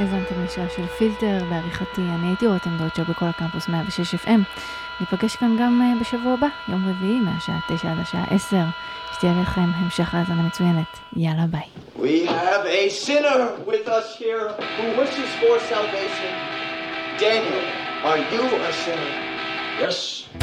האזנתם לשעה של פילטר בעריכתי, אני הייתי רותם דויטשר בכל הקמפוס 106 FM. ניפגש כאן גם בשבוע הבא, יום רביעי, מהשעה 9 עד השעה 10. שתהיה לכם המשך האזנה מצוינת. יאללה ביי. We have a sinner with us here who wishes for salvation. Daniel, are you a sinner? Yes.